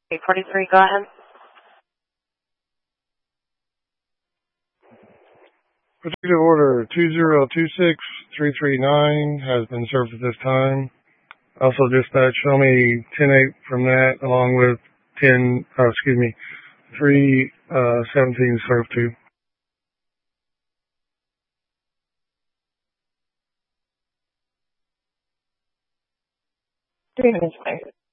843, go ahead. Particular order 2026339 has been served at this time. Also dispatch, show me 10-8 from that along with 317 served to. Three minutes,